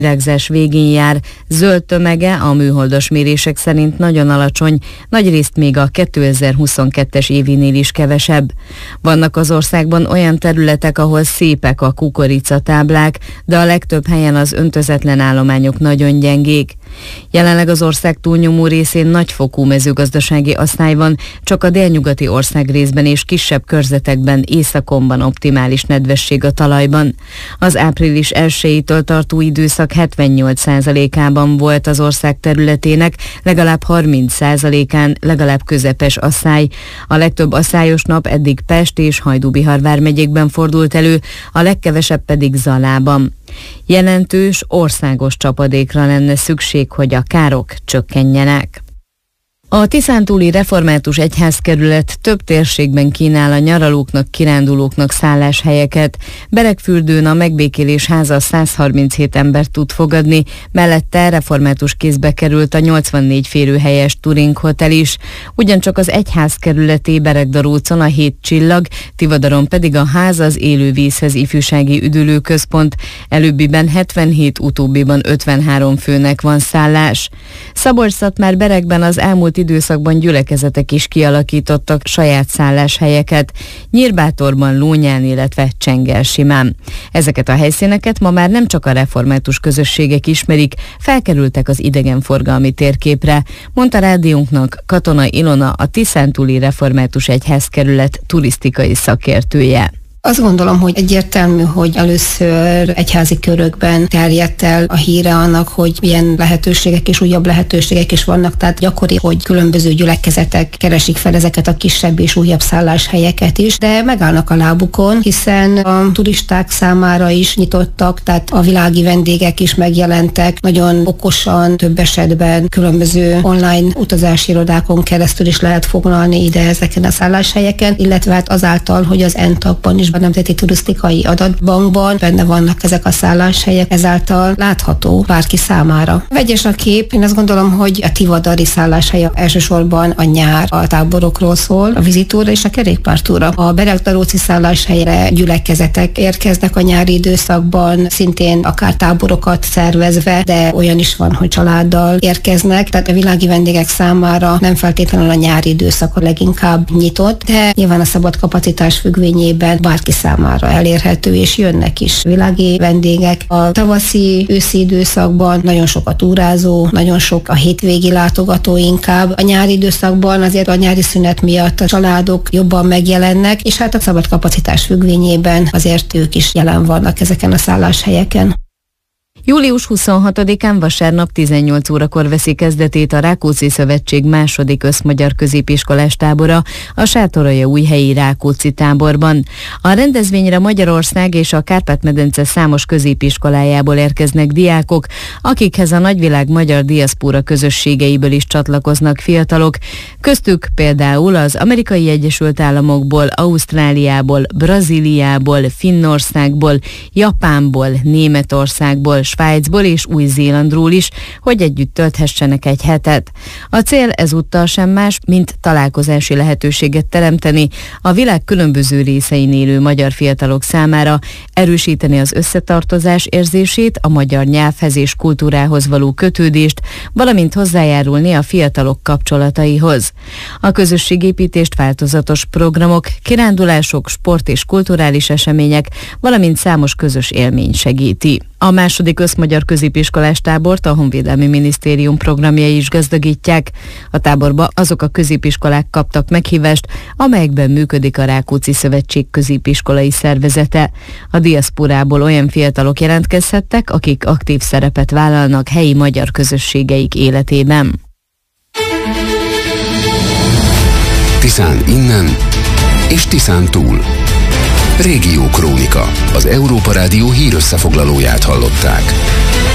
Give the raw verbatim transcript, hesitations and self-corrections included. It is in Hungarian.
virágzás végén jár, zöld tömege a műholdas mérések szerint nagyon alacsony, nagyrészt még a kétezer-huszonkettes évinél is kevesebb. Vannak az országban olyan területek, ahol szépek a kukoricatáblák, de a legtöbb helyen az öntözetlen állományok nagyon gyengék. Jelenleg az ország túlnyomó részén nagyfokú mezőgazdasági asszály van, csak a délnyugati országrészben és kisebb körzetekben északonban optimális nedvesség a talajban. Az április elsejétől tartó időszak hetvennyolc százalékában volt az ország területének, legalább harminc százalékán legalább közepes asszály. A legtöbb asszályos nap eddig Pest és Hajdú-Bihar vármegyékben fordult elő, a legkevesebb pedig Zalában. Jelentős országos csapadékra lenne szükség, hogy a károk csökkenjenek. A Tiszántúli Református Egyházkerület több térségben kínál a nyaralóknak, kirándulóknak szálláshelyeket. Beregfürdőn a Megbékélés Háza száz harminchét embert tud fogadni, mellette református kézbe került a nyolcvannégy férőhelyes Turing Hotel is. Ugyancsak az egyházkerületi Beregdarócon a Hét Csillag, Tivadaron pedig a Ház az Élővízhez ifjúsági üdülőközpont. Előbbiben hetvenhét, utóbbiban ötvenhárom főnek van szállás. Szabolcs-Szatmár-Beregben az elmúlt időszakban gyülekezetek is kialakítottak saját szálláshelyeket, Nyírbátorban, Lónyán, illetve Csengelsimán. Ezeket a helyszíneket ma már nem csak a református közösségek ismerik, felkerültek az idegenforgalmi térképre, mondta rádiónknak Katona Ilona, a Tiszántúli Református Egyházkerület turisztikai szakértője. Azt gondolom, hogy egyértelmű, hogy először egyházi körökben terjedt el a híre annak, hogy ilyen lehetőségek és újabb lehetőségek is vannak, tehát gyakori, hogy különböző gyülekezetek keresik fel ezeket a kisebb és újabb szálláshelyeket is, de megállnak a lábukon, hiszen a turisták számára is nyitottak, tehát a világi vendégek is megjelentek, nagyon okosan, több esetben különböző online utazási irodákon keresztül is lehet foglalni ide ezeken a szálláshelyeken, illetve hát azáltal, hogy az en té á pé-ban is a Nemzeti Turisztikai Adatbankban benne vannak ezek a szálláshelyek, ezáltal látható bárki számára. Vegyes a kép, én azt gondolom, hogy a tivadari szálláshely elsősorban a nyár, a táborokról szól, a vizitúra és a kerékpártúra. A Beregdaróci szálláshelyre gyülekezetek érkeznek a nyári időszakban, szintén akár táborokat szervezve, de olyan is van, hogy családdal érkeznek, tehát a világi vendégek számára nem feltétlenül a nyári időszak a leginkább nyitott, de nyilván a szabad kapacitás függvényében bárki számára elérhető, és jönnek is világi vendégek. A tavaszi, őszi időszakban nagyon sok a túrázó, nagyon sok a hétvégi látogató inkább. A nyári időszakban azért a nyári szünet miatt a családok jobban megjelennek, és hát a szabad kapacitás függvényében azért ők is jelen vannak ezeken a szálláshelyeken. július huszonhatodikán vasárnap tizennyolc órakor veszi kezdetét a Rákóczi Szövetség második összmagyar középiskolás tábora a Sátoraljaújhelyi Rákóczi táborban. A rendezvényre Magyarország és a Kárpát-medence számos középiskolájából érkeznek diákok, akikhez a nagyvilág magyar diaszpóra közösségeiből is csatlakoznak fiatalok, köztük például az Amerikai Egyesült Államokból, Ausztráliából, Brazíliából, Finnországból, Japánból, Németországból, Svájcból és Új-Zélandról is, hogy együtt tölthessenek egy hetet. A cél ezúttal sem más, mint találkozási lehetőséget teremteni a világ különböző részein élő magyar fiatalok számára, erősíteni az összetartozás érzését, a magyar nyelvhez és kultúrához való kötődést, valamint hozzájárulni a fiatalok kapcsolataihoz. A közösségépítést változatos programok, kirándulások, sport és kulturális események, valamint számos közös élmény segíti. A második összmagyar középiskolás tábort a Honvédelmi Minisztérium programjai is gazdagítják. A táborba azok a középiskolák kaptak meghívást, amelyekben működik a Rákóczi Szövetség középiskolai szervezete. A diaszporából olyan fiatalok jelentkezhettek, akik aktív szerepet vállalnak helyi magyar közösségeik életében. Tiszán innen és Tiszán túl. Régió Krónika, az Európa Rádió hírösszefoglalóját hallották.